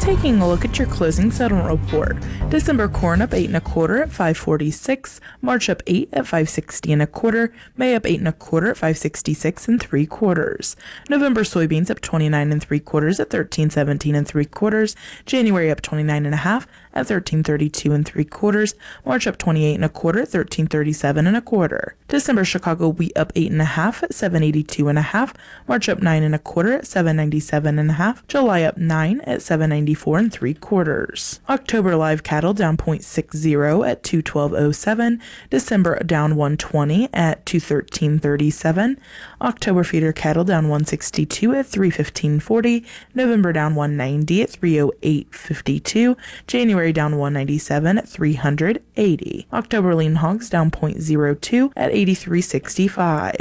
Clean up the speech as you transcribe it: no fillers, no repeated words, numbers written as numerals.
Taking a look at your closing settlement report. December corn up 8 1/4 at $5.46, March up 8 at $5.60 1/4, May up 8 1/4 at $5.66 3/4. November soybeans up 29 3/4 at $13.17 3/4, January up 29 1/2 at $13.32 3/4, March up 28 1/4 at $13.37 1/4. December Chicago wheat up 8 1/2 at $7.82 1/2, March up 9 1/4 at $7.97 1/2, July up 9 at $7.94 3/4. October live cattle down 0.60 at $212.07, December down 120 at $213.37, October feeder cattle down 162 at $315.40, November down 190 at $308.52, January down 197 at $380. October lean hogs down 0.02 at $83.65.